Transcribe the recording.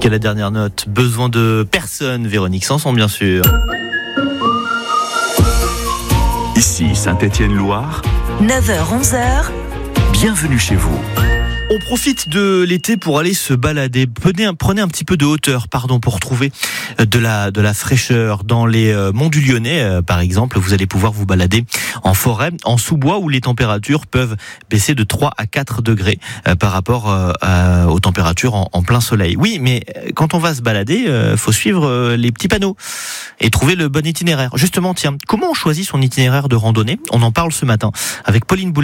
Jusqu'à la dernière note, besoin de personne, Véronique Sanson bien sûr. Ici Saint-Étienne-Loire, 9h-11h, bienvenue chez vous. On profite de l'été pour aller se balader. Prenez un petit peu de hauteur, pour trouver de la fraîcheur. Dans les monts du Lyonnais, par exemple, vous allez pouvoir vous balader en forêt, en sous-bois, où les températures peuvent baisser de 3 à 4 degrés par rapport aux températures en plein soleil. Oui, mais quand on va se balader, faut suivre les petits panneaux et trouver le bon itinéraire. Justement, tiens, comment on choisit son itinéraire de randonnée ? On en parle ce matin avec Pauline Boulet.